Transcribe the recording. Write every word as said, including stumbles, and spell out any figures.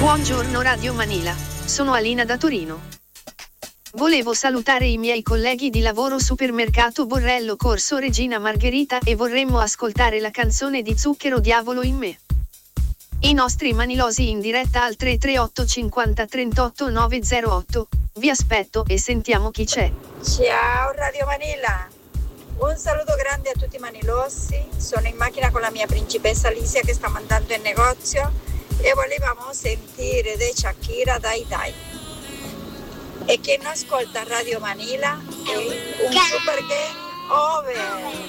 Buongiorno Radio Manila, sono Alina da Torino. Volevo salutare i miei colleghi di lavoro Supermercato Borrello Corso Regina Margherita e vorremmo ascoltare la canzone di Zucchero Diavolo in me. I nostri manilosi in diretta al tre tre otto cinquanta trentotto nove zero otto. Vi aspetto e sentiamo chi c'è. Ciao Radio Manila, un saluto grande a tutti i manilosi. Sono in macchina con la mia principessa Alicia che sta mandando in negozio e volevamo sentire De Shakira Dai Dai. E chi non ascolta Radio Manila è un super game over.